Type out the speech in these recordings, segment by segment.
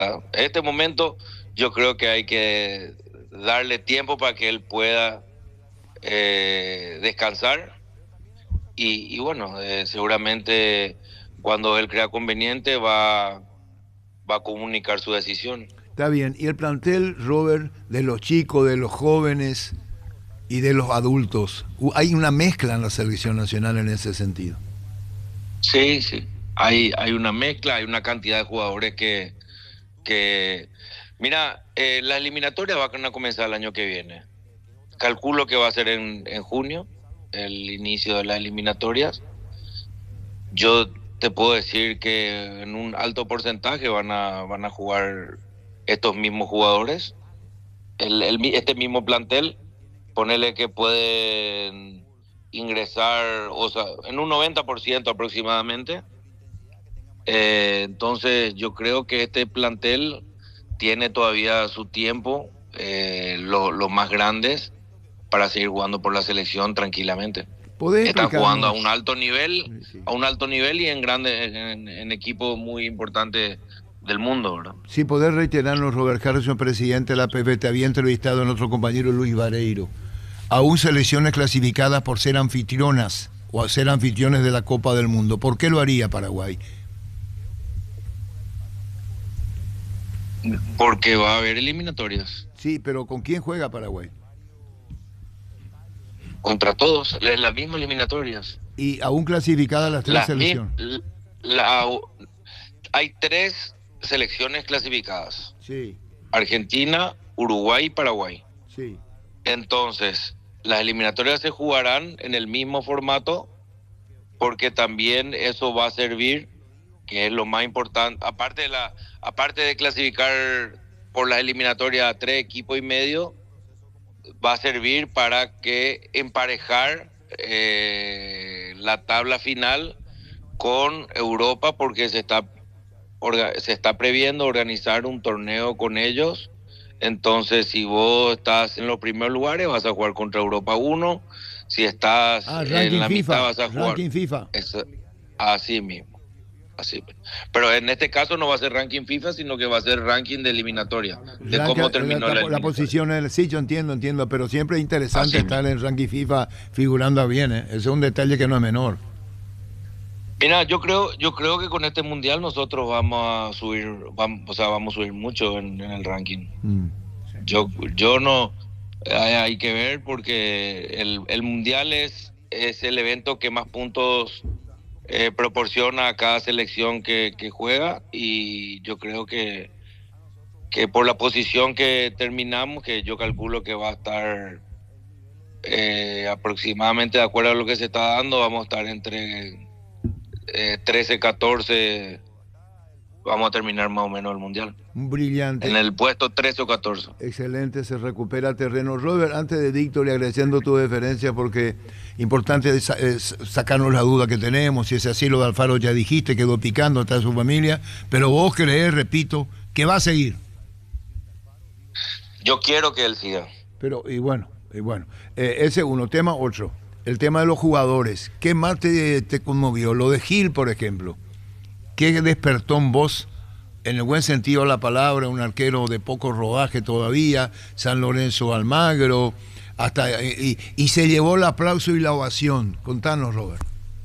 En este momento yo creo que hay que darle tiempo para que él pueda descansar y bueno, seguramente cuando él crea conveniente va a comunicar su decisión. Está bien. ¿Y el plantel, Robert, de los chicos, de los jóvenes y de los adultos? Hay una mezcla en la selección nacional en ese sentido. Sí, sí. Hay una mezcla, hay una cantidad de jugadores que mira, las eliminatorias van a comenzar el año que viene. Calculo que va a ser en junio, el inicio de las eliminatorias. Yo te puedo decir que en un alto porcentaje van a jugar estos mismos jugadores, este mismo plantel, ponele que pueden ingresar, o sea, en un 90% aproximadamente. Entonces yo creo que este plantel tiene todavía su tiempo, los más grandes, para seguir jugando por la selección tranquilamente. ¿Podés Están jugando explicarnos? Sí. a un alto nivel y en equipos muy importantes del mundo, ¿verdad? Si podés reiterarnos, Robert Harrison, presidente de la APP, te había entrevistado a nuestro compañero Luis Vareiro. Aún selecciones clasificadas por ser anfitrionas o a ser anfitriones de la Copa del Mundo. ¿Por qué lo haría Paraguay? Porque va a haber eliminatorias Sí, pero ¿con quién juega Paraguay? contra todos, las mismas eliminatorias. Y aún clasificadas las tres Las selecciones. la, hay tres selecciones clasificadas: Sí, Argentina, Uruguay y Paraguay. sí. Entonces, las eliminatorias se jugarán en el mismo formato porque también eso va a servir, que es lo más importante, aparte de clasificar por las eliminatorias a 3 equipos y medio, va a servir para que emparejar la tabla final con Europa, porque se está previendo organizar un torneo con ellos. Entonces, si vos estás en los primeros lugares, vas a jugar contra Europa uno. Si estás Ah, en ranking la mitad, FIFA, vas a jugar. ranking FIFA. Es, así mismo, así mismo. Pero en este caso no va a ser ranking FIFA, sino que va a ser ranking de eliminatoria, de Ranking, cómo terminó la la eliminatoria. posición, sí, yo entiendo, pero siempre es interesante Así estar mismo. en el ranking FIFA figurando bien, ¿eh? Ese es un detalle que no es menor. Mira, yo creo que con este mundial nosotros vamos a subir, o sea, vamos a subir mucho en el ranking. Mm. Yo no, hay que ver porque el mundial es el evento que más puntos proporciona a cada selección que juega, y yo creo que por la posición que terminamos, que yo calculo que va a estar aproximadamente de acuerdo a lo que se está dando, vamos a estar entre 13, 14, vamos a terminar más o menos el mundial. En Brillante. el puesto 13 o 14. Excelente, se recupera terreno. Robert, antes de Víctor, le agradeciendo tu deferencia porque importante es sacarnos la duda que tenemos. Si es así, lo de Alfaro ya dijiste, quedó picando, está su familia. Pero vos creés, repito, que va a seguir. Yo quiero que él siga. Pero, y bueno. Ese uno, tema otro. El tema de los jugadores. ¿Qué más te conmovió? Lo de Gil, por ejemplo. ¿Qué despertó en vos, en el buen sentido de la palabra, un arquero de poco rodaje todavía, San Lorenzo Almagro, y se llevó el aplauso y la ovación? Contanos, Robert.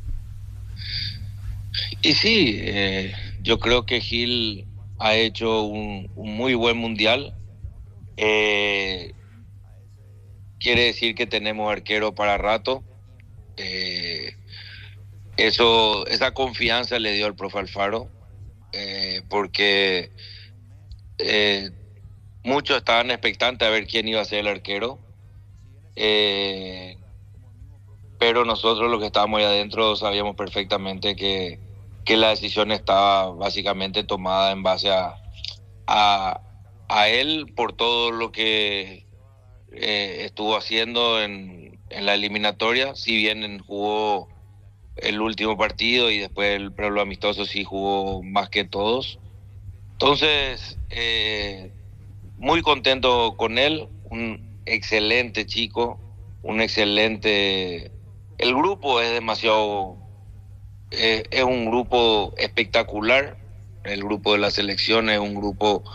Y sí, yo creo que Gil ha hecho un muy buen mundial. Eh, Quiere decir que tenemos arquero para rato. Eh, esa confianza le dio al profe Alfaro, porque eh, muchos estaban expectantes a ver quién iba a ser el arquero. Eh, pero nosotros los que estábamos ahí adentro sabíamos perfectamente que la decisión estaba básicamente tomada en base a, a él, por todo lo que estuvo haciendo en la eliminatoria. Si bien jugó el último partido y después pero lo amistoso sí jugó más que todos. Entonces, muy contento con él, un excelente chico, un excelente... El grupo es demasiado, es un grupo espectacular. El grupo de la selección es un grupo